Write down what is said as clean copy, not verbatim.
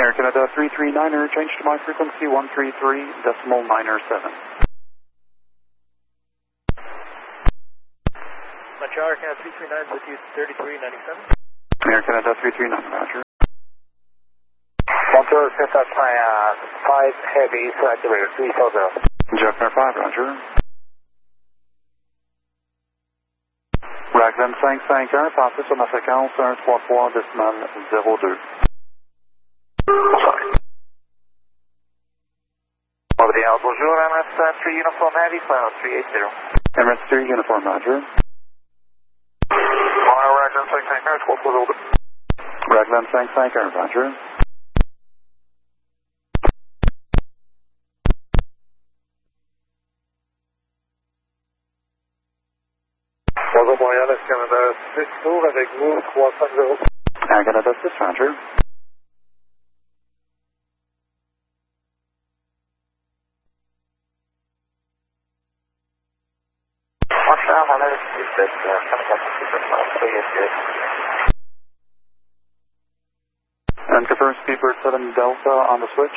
American at 339er, change to my frequency 133.907. Montreal, Air Canada 339, altitude 3397. American at 339, roger. Montreal, set up my 5 heavy, so activated 340. Jeff Air 5, roger. Raglan 551, passez sur ma fréquence 133.02. Bonjour, Emirates 3 Uniform Heavy, final 380. Emirates 3 uniform, roger. Raglan 551, 1240. Raglan 551, roger. Bonjour, Montréal, Est Canada 6 tours avec vous, 350. Air Canada 6, roger. Montreal, Montréal, 6 And confirm Speedbird 7 Delta on the switch.